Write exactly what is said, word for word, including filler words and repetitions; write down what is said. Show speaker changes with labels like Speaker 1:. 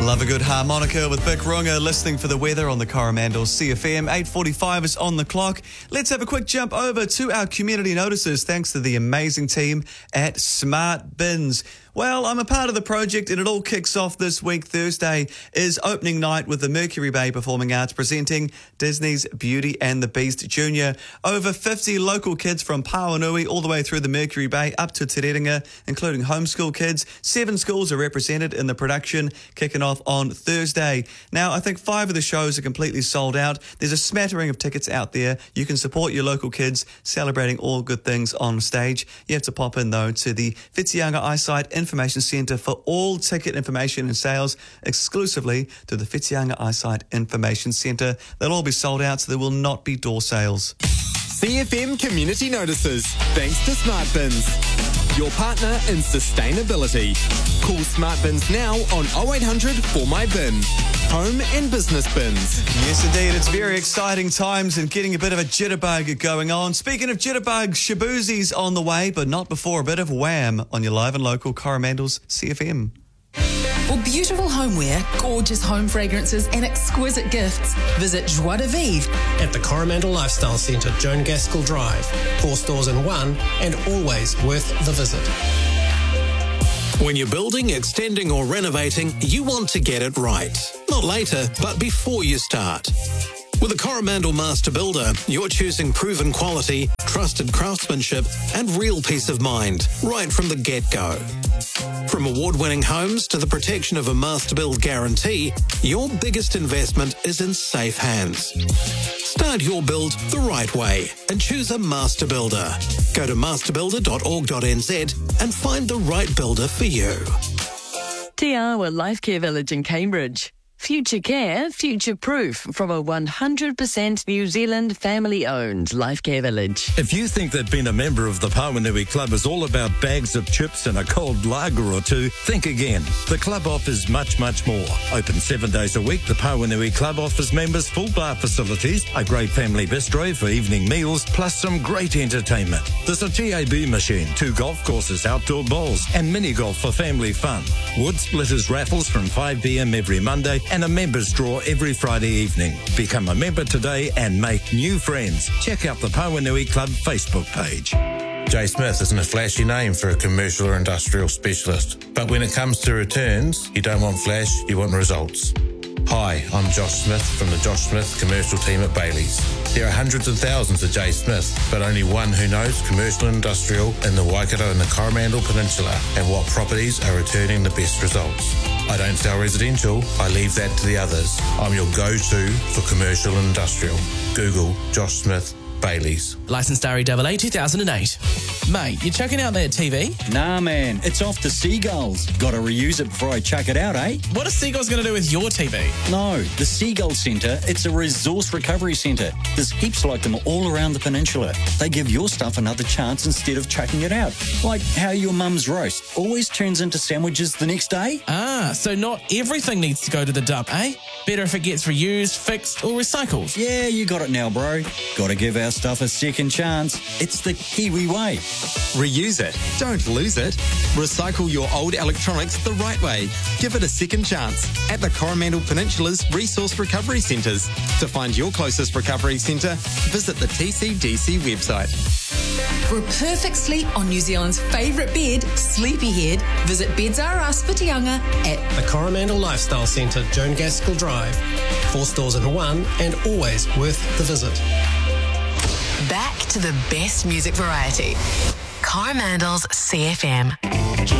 Speaker 1: Love a good harmonica with Vic Runga, listening for the weather on the Coromandel C F M. eight forty-five is on the clock. Let's have a quick jump over to our community notices thanks to the amazing team at Smart Bins. Well, I'm a part of the project and it all kicks off this week. Thursday is opening night with the Mercury Bay Performing Arts presenting Disney's Beauty and the Beast Junior Over fifty local kids from Pauanui all the way through the Mercury Bay up to Te Rerenga, including homeschool kids. Seven schools are represented in the production, kicking off on Thursday. Now, I think five of the shows are completely sold out. There's a smattering of tickets out there. You can support your local kids celebrating all good things on stage. You have to pop in, though, to the Whitianga Eyesight Information Centre for all ticket information and sales exclusively to the Whitianga Eyesight Information Centre. They'll all be sold out, so there will not be door sales.
Speaker 2: C F M Community Notices, thanks to Smart Bins, your partner in sustainability. Call Smart Bins now on oh eight hundred four my bin. Home and business bins.
Speaker 1: Yes, indeed. It's very exciting times and getting a bit of a jitterbug going on. Speaking of jitterbugs, Shaboozie's on the way, but not before a bit of Wham on your live and local Coromandel's C F M.
Speaker 3: For beautiful homeware, gorgeous home fragrances and exquisite gifts, visit Joie de Vivre
Speaker 4: at the Coromandel Lifestyle Centre, Joan Gaskell Drive. Four stores in one and always worth the visit.
Speaker 5: When you're building, extending or renovating, you want to get it right. Not later, but before you start. With a Coromandel Master Builder, you're choosing proven quality, trusted craftsmanship and real peace of mind right from the get-go. From award-winning homes to the protection of a Master Build guarantee, your biggest investment is in safe hands. Start your build the right way and choose a Master Builder. Go to master builder dot org dot n z and find the right builder for you.
Speaker 6: Te Awa Life Care Village in Cambridge. Future care, future proof from a one hundred percent New Zealand family-owned life care village.
Speaker 7: If you think that being a member of the Pauanui Club is all about bags of chips and a cold lager or two, think again. The club offers much, much more. Open seven days a week, the Pauanui Club offers members full bar facilities, a great family bistro for evening meals, plus some great entertainment. There's a T A B machine, two golf courses, outdoor bowls, and mini golf for family fun. Wood splitters raffles from five p m every Monday, and a members draw every Friday evening. Become a member today and make new friends. Check out the Pauanui Club Facebook page.
Speaker 8: Jay Smith isn't a flashy name for a commercial or industrial specialist, but when it comes to returns, you don't want flash, you want results. Hi, I'm Josh Smith from the Josh Smith commercial team at Bailey's. There are hundreds of thousands of Jay Smith, but only one who knows commercial and industrial in the Waikato and the Coromandel Peninsula and what properties are returning the best results. I don't sell residential, I leave that to the others. I'm your go-to for commercial and industrial. Google Josh Smith Bailey's.
Speaker 9: Licensed R E A A two thousand eight. Mate, you chucking out that T V?
Speaker 10: Nah, man, it's off to Seagulls. Gotta reuse it before I chuck it out, eh?
Speaker 9: What are Seagulls going to do with your T V?
Speaker 10: No, the Seagull Centre, it's a resource recovery centre. There's heaps like them all around the peninsula. They give your stuff another chance instead of chucking it out. Like how your mum's roast always turns into sandwiches the next day.
Speaker 9: Ah, so not everything needs to go to the dump, eh? Better if it gets reused, fixed or recycled.
Speaker 10: Yeah, you got it now, bro. Gotta give our stuff a second chance. It's the Kiwi way.
Speaker 2: Reuse it. Don't lose it. Recycle your old electronics the right way. Give it a second chance at the Coromandel Peninsula's Resource Recovery Centres. To find your closest recovery centre, visit the T C D C website.
Speaker 3: For a perfect sleep on New Zealand's favourite bed, Sleepyhead, visit Beds R Us Whitianga at
Speaker 4: the Coromandel Lifestyle Centre, Joan Gaskell Drive. Four stores in one and always worth the visit.
Speaker 11: Back to the best music variety. Coromandel's C F M.